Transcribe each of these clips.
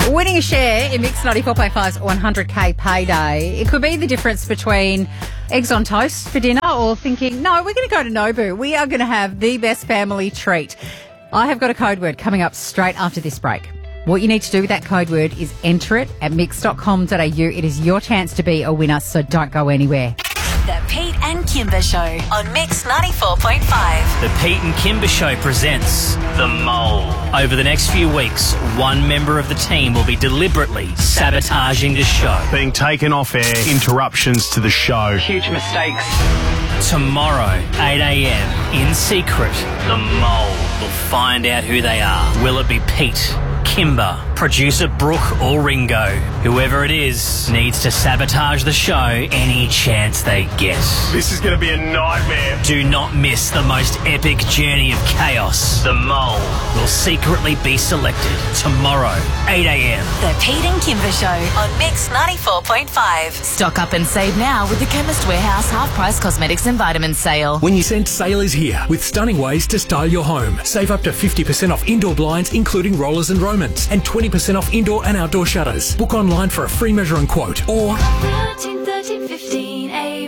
Winning a share in Mix 94.5's 100k payday. It could be the difference between eggs on toast for dinner or thinking, no, we're going to go to Nobu. We are going to have the best family treat. I have got a code word coming up straight after this break. What you need to do with that code word is enter it at mix.com.au. It is your chance to be a winner, so don't go anywhere. The Pete and Kimber Show on Mix 94.5. The Pete and Kimber Show presents The Mole. Over the next few weeks, one member of the team will be deliberately sabotaging the show. Being taken off air, interruptions to the show. Huge mistakes. Tomorrow, 8 a.m, in secret, The Mole will find out who they are. Will it be Pete, Kimber, producer Brooke or Ringo? Whoever it is needs to sabotage the show any chance they get. This is going to be a nightmare. Do not miss the most epic journey of chaos. The Mole will secretly be selected tomorrow, 8 a.m. The Pete and Kimber Show on Mix 94.5. Stock up and save now with the Chemist Warehouse half-price cosmetics and vitamins sale. When you sense sale is here with stunning ways to style your home. Save up to 50% off indoor blinds, including rollers and Romans, and 20% off indoor and outdoor shutters. Book online for a free measure and quote, or 13, 15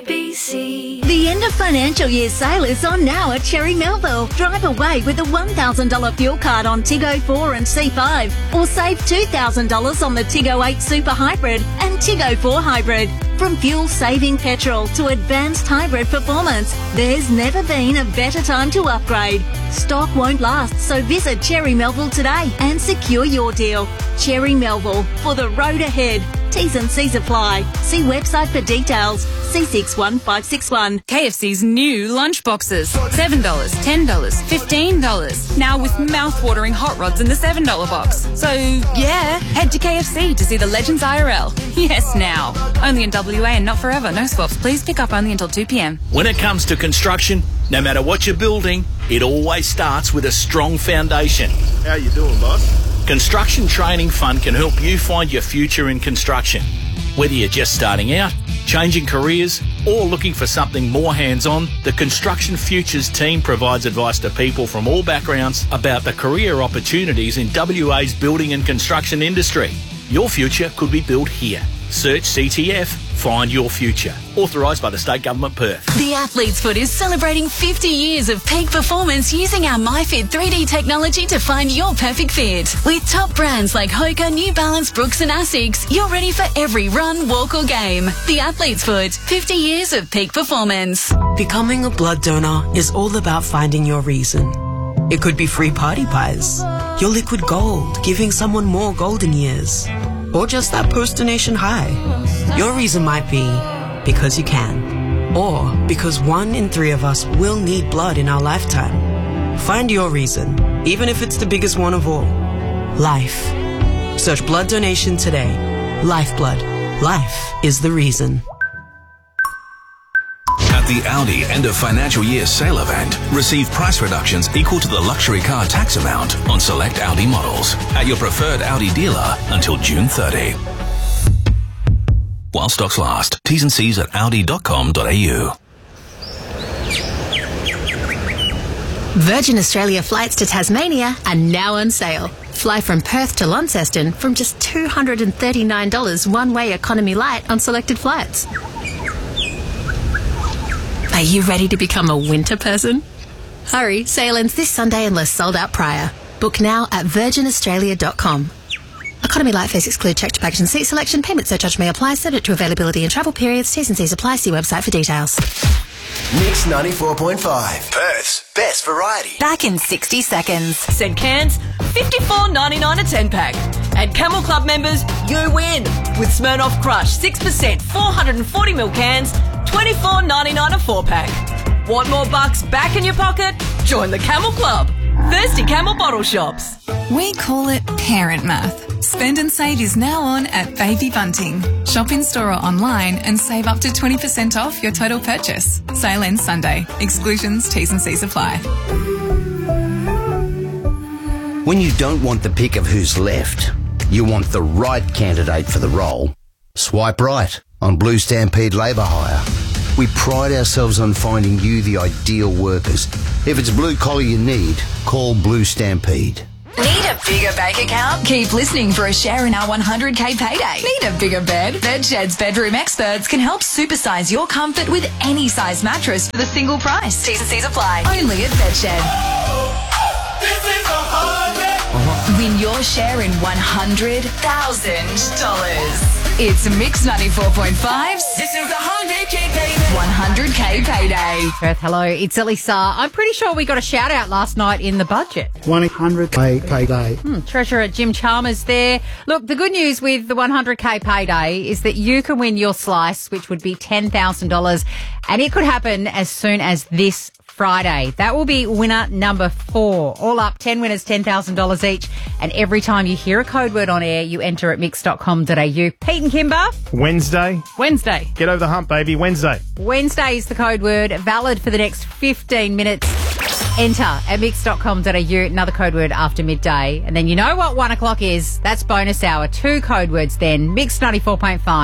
ABC. The end of financial year sale is on now at Cherry Melville. Drive away with a $1,000 fuel card on Tiggo 4 and C5, or save $2,000 on the Tiggo 8 Super Hybrid and Tiggo 4 Hybrid. From fuel-saving petrol to advanced hybrid performance, there's never been a better time to upgrade. Stock won't last, so visit Cherry Melville today and secure your deal. Cherry Melville, for the road ahead. T's and C's apply. See website for details. C61561. KFC's new lunch boxes. $7, $10, $15. Now with mouth-watering hot rods in the $7 box. So, yeah, head to KFC to see the Legends IRL. Yes, now. Only in WA and not forever. No swaps. Please pick up only until 2 p.m. When it comes to construction, no matter what you're building, it always starts with a strong foundation. How you doing, boss? Construction Training Fund can help you find your future in construction. Whether you're just starting out, changing careers, or looking for something more hands-on, the Construction Futures team provides advice to people from all backgrounds about the career opportunities in WA's building and construction industry. Your future could be built here. Search CTF, find your future. Authorised by the State Government, Perth. The Athlete's Foot is celebrating 50 years of peak performance using our MyFit 3D technology to find your perfect fit. With top brands like Hoka, New Balance, Brooks and Asics, you're ready for every run, walk or game. The Athlete's Foot, 50 years of peak performance. Becoming a blood donor is all about finding your reason. It could be free party pies, your liquid gold, giving someone more golden years, or just that post-donation high. Your reason might be because you can, or because 1 in 3 of us will need blood in our lifetime. Find your reason, even if it's the biggest one of all. Life. Search blood donation today. Lifeblood. Life is the reason. At the Audi end of financial year sale event, receive price reductions equal to the luxury car tax amount on select Audi models at your preferred Audi dealer until June 30. While stocks last. T's and C's at audi.com.au. Virgin Australia flights to Tasmania are now on sale. Fly from Perth to Launceston from just $239 one-way economy light on selected flights. Are you ready to become a winter person? Hurry, sale ends this Sunday unless sold out prior. Book now at virginaustralia.com. Economy light fares exclude checked baggage and seat selection. Payment surcharge may apply, subject to availability and travel periods. T's and C's apply. See website for details. Mix 94.5. Perth's best variety. Back in 60 seconds. Said cans, $54.99 a 10-pack. And Camel Club members, you win. With Smirnoff Crush, 6%, 440ml cans, $24.99 a 4-pack. Want more bucks back in your pocket? Join the Camel Club. Thirsty Camel bottle shops. We call it parent math. Spend and Save is now on at Baby Bunting. Shop in store or online and save up to 20% off your total purchase. Sale ends Sunday. Exclusions, T's and C's apply. When you don't want the pick of who's left, you want the right candidate for the role. Swipe right on Blue Stampede Labour Hire. We pride ourselves on finding you the ideal workers. If it's blue collar you need, call Blue Stampede. Need a bigger bank account? Keep listening for a share in our 100k payday. Need a bigger bed? Bedshed's bedroom experts can help supersize your comfort with any size mattress for the single price. T's and C's apply. Only at Bedshed. Win your share in $100,000. It's Mix 94.5's. This is the 100k payday. 100k payday. Perth, hello. It's Elisa. I'm pretty sure we got a shout out last night in the budget. 100k payday. Treasurer Jim Chalmers there. Look, the good news with the 100k payday is that you can win your slice, which would be $10,000, and it could happen as soon as this Friday. That will be winner number 4. All up, 10 winners, $10,000 each. And every time you hear a code word on air, you enter at mix.com.au. Pete and Kimber. Wednesday. Get over the hump, baby. Wednesday is the code word, valid for the next 15 minutes. Enter at mix.com.au, another code word after midday. And then you know what 1 o'clock is. That's bonus hour. 2 code words then. Mix 94.5.